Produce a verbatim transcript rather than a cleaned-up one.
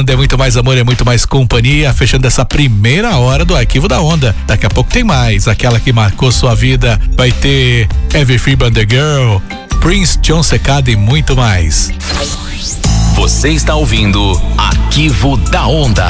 Onda é muito mais amor, é muito mais companhia, fechando essa primeira hora do Arquivo da Onda. Daqui a pouco tem mais, aquela que marcou sua vida, vai ter Everything But The Girl, Prince, John Secada e muito mais. Você está ouvindo Arquivo da Onda.